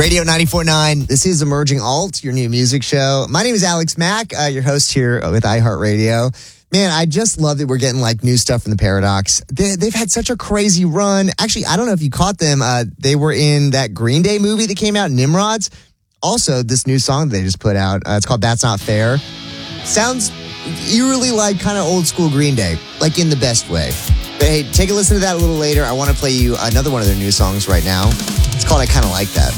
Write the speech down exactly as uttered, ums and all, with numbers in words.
Radio ninety-four point nine. This is Emerging Alt, your new music show. My name is Alex Mack, uh, your host here with iHeartRadio. Man, I just love that we're getting like new stuff from the Paradox. They, they've had such a crazy run. Actually, I don't know if you caught them. Uh, they were in that Green Day movie that came out, Nimrods. Also, this new song they just put out, uh, it's called That's Not Fair. Sounds eerily like kind of old school Green Day, like in the best way. But hey, take a listen to that a little later. I want to play you another one of their new songs right now. It's called I Kinda Like That.